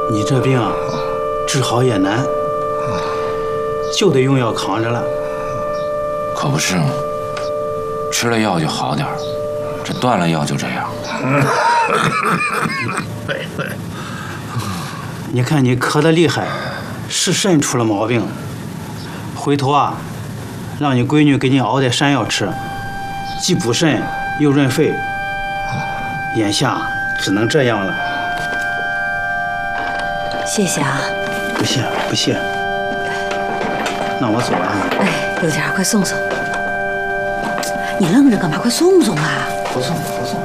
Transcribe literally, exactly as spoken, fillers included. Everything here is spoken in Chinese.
你这病治好也难，就得用药扛着了。 可不是吗？吃了药就好点儿，这断了药就这样。 你看你咳得厉害，是肾出了毛病。回头啊，让你闺女给你熬点山药吃，既补肾又润肺。眼下只能这样了。 谢谢啊。 不谢不谢。那我走了。 哎，刘家，快送送。你愣着干嘛？快送送啊！ 不送不送。